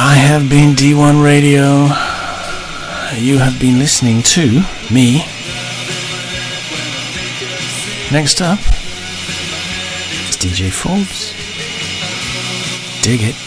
I have been D1 Radio. You have been listening to me. Next up, it's DJ Forbes. Dig it.